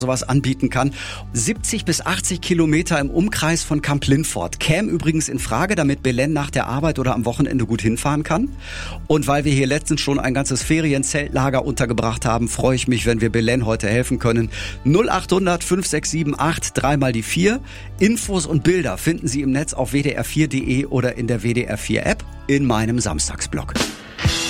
sowas anbieten kann. 70 bis 80 Kilometer im Umkreis von Kamp-Lintfort. Käme übrigens in Frage, damit Belen nach der Arbeit oder am Wochenende gut hinfahren kann. Und weil wir hier letztens schon ein ganzes Ferienzeltlager untergebracht haben, freue ich mich, wenn wir Belen heute helfen können. 0800 5678 3 die 4. Infos und Bilder finden Sie im Netz auf wdr4.de oder in der WDR4 App in meinem Samstagsblog.